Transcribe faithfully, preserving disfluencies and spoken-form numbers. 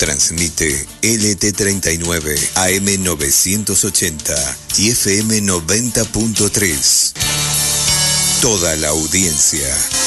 Transmite L T treinta y nueve, A M novecientos ochenta y F M noventa punto tres. Toda la audiencia